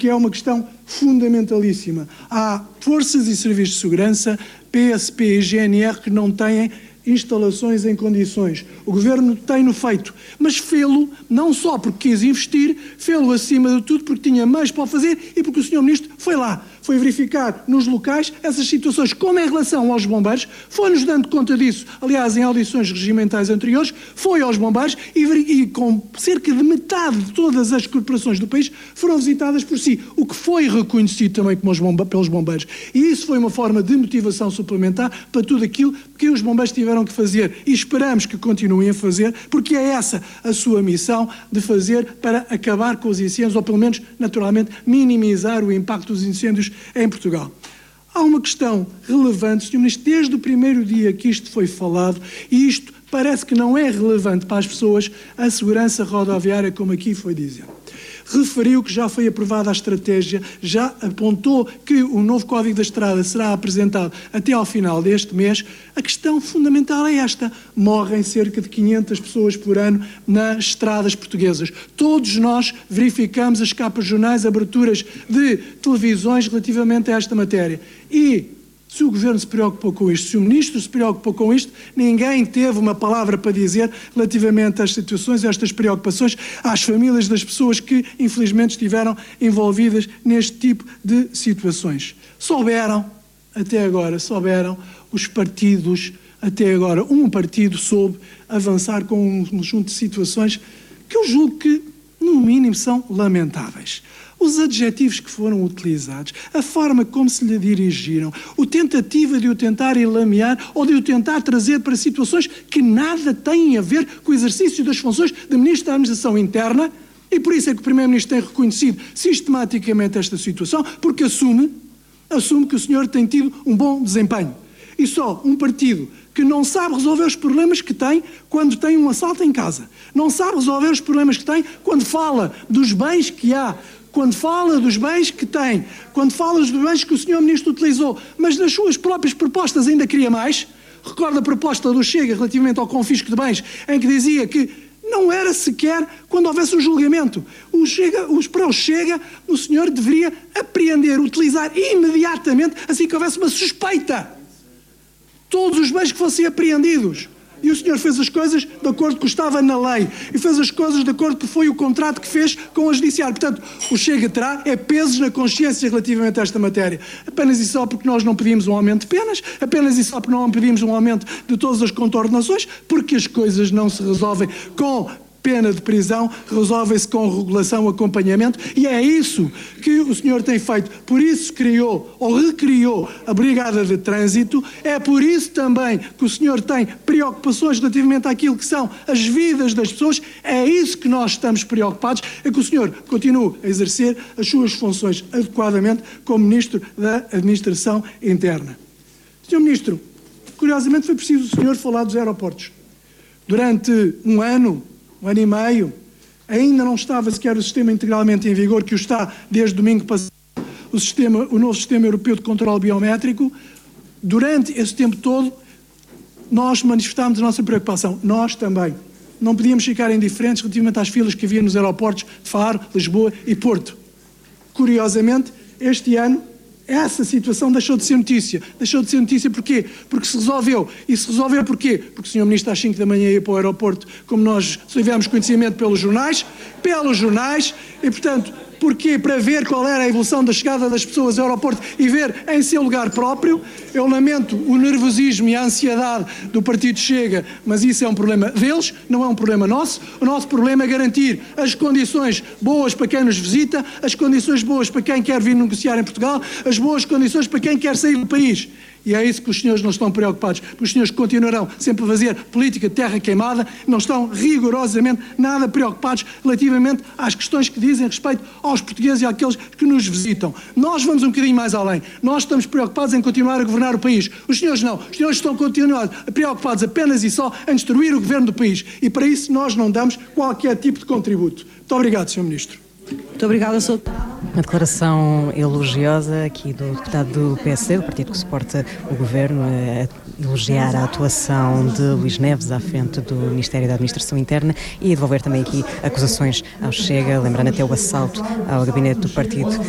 porque é uma questão fundamentalíssima. Há forças e serviços de segurança, PSP e GNR, que não têm instalações em condições. O Governo tem-no feito, mas fê-lo não só porque quis investir, fê-lo acima de tudo porque tinha meios para o fazer e porque o Sr. Ministro foi lá, foi verificar nos locais essas situações, como em relação aos bombeiros, foi-nos dando conta disso, aliás, em audições regimentais anteriores, foi aos bombeiros e com cerca de metade de todas as corporações do país foram visitadas por si, o que foi reconhecido também pelos bombeiros. E isso foi uma forma de motivação suplementar para tudo aquilo que os bombeiros tiveram que fazer e esperamos que continuem a fazer, porque é essa a sua missão de fazer para acabar com os incêndios, ou pelo menos, naturalmente, minimizar o impacto dos incêndios em Portugal. Há uma questão relevante, Sr. Ministro, desde o primeiro dia que isto foi falado, e isto parece que não é relevante para as pessoas, a segurança rodoviária, como aqui foi dizer. Referiu que já foi aprovada a estratégia, já apontou que o novo Código da Estrada será apresentado até ao final deste mês. A questão fundamental é esta: morrem cerca de 500 pessoas por ano nas estradas portuguesas. Todos nós verificamos as capas de jornais, aberturas de televisões relativamente a esta matéria. E se o Governo se preocupou com isto, se o Ministro se preocupou com isto, ninguém teve uma palavra para dizer relativamente às situações, a estas preocupações, às famílias das pessoas que, infelizmente, estiveram envolvidas neste tipo de situações. Souberam os partidos, até agora, um partido soube avançar com um conjunto de situações que eu julgo que, no mínimo, são lamentáveis. Os adjetivos que foram utilizados, a forma como se lhe dirigiram, a tentativa de o tentar enlamear ou de o tentar trazer para situações que nada têm a ver com o exercício das funções de Ministro da Administração Interna, e por isso é que o Primeiro-Ministro tem reconhecido sistematicamente esta situação, porque assume que o senhor tem tido um bom desempenho. E só um partido que não sabe resolver os problemas que tem quando tem um assalto em casa, não sabe resolver os problemas que tem quando fala dos bens que há, quando fala dos bens que tem, quando fala dos bens que o Sr. Ministro utilizou, mas nas suas próprias propostas ainda queria mais. Recorda a proposta do Chega relativamente ao confisco de bens, em que dizia que não era sequer quando houvesse um julgamento. Para o Chega, o senhor deveria apreender, utilizar imediatamente, assim que houvesse uma suspeita, todos os bens que fossem apreendidos. E o senhor fez as coisas de acordo com o que estava na lei. E fez as coisas de acordo com o que foi o contrato que fez com a Judiciária. Portanto, o Chega terá pesos na consciência relativamente a esta matéria. Apenas e só porque nós não pedimos um aumento de penas, apenas e só porque não pedimos um aumento de todas as contornações, porque as coisas não se resolvem com pena de prisão, resolvem-se com regulação, acompanhamento, e é isso que o senhor tem feito. Por isso criou ou recriou a Brigada de Trânsito, é por isso também que o senhor tem preocupações relativamente àquilo que são as vidas das pessoas, é isso que nós estamos preocupados, é que o senhor continue a exercer as suas funções adequadamente como Ministro da Administração Interna. Senhor Ministro, curiosamente foi preciso o senhor falar dos aeroportos. Durante um ano e meio, ainda não estava sequer o sistema integralmente em vigor, que o está desde domingo passado, o novo Sistema Europeu de Controle Biométrico. Durante esse tempo todo, nós manifestámos a nossa preocupação, nós também. Não podíamos ficar indiferentes relativamente às filas que havia nos aeroportos de Faro, Lisboa e Porto. Curiosamente, este ano, essa situação deixou de ser notícia. Deixou de ser notícia porquê? Porque se resolveu. E se resolveu porquê? Porque o Sr. Ministro às 5 da manhã ia para o aeroporto, como nós tivemos conhecimento pelos jornais, e portanto, porquê? Para ver qual era a evolução da chegada das pessoas ao aeroporto e ver em seu lugar próprio. Eu lamento o nervosismo e a ansiedade do Partido Chega, mas isso é um problema deles, não é um problema nosso. O nosso problema é garantir as condições boas para quem nos visita, as condições boas para quem quer vir negociar em Portugal, as boas condições para quem quer sair do país. E é isso que os senhores não estão preocupados, porque os senhores continuarão sempre a fazer política de terra queimada, não estão rigorosamente nada preocupados relativamente às questões que dizem respeito aos portugueses e àqueles que nos visitam. Nós vamos um bocadinho mais além. Nós estamos preocupados em continuar a governar o país. Os senhores não. Os senhores estão preocupados apenas e só em destruir o governo do país. E para isso nós não damos qualquer tipo de contributo. Muito obrigado, Sr. Ministro. Muito obrigada, Sr. Uma declaração elogiosa aqui do deputado do PSD, do partido que suporta o governo, a elogiar a atuação de Luís Neves à frente do Ministério da Administração Interna e a devolver também aqui acusações ao Chega, lembrando até o assalto ao gabinete do partido